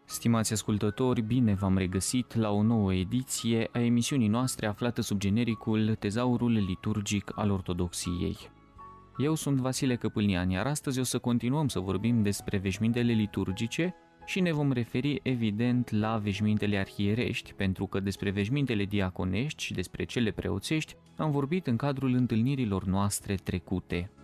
Stimați ascultători, bine v-am regăsit la o nouă ediție a emisiunii noastre aflată sub genericul Tezaurul liturgic al Ortodoxiei. Eu sunt Vasile Căpâlnian, iar astăzi o să continuăm să vorbim despre veșmintele liturgice și ne vom referi evident la veșmintele arhierești, pentru că despre veșmintele diaconești și despre cele preoțești am vorbit în cadrul întâlnirilor noastre trecute.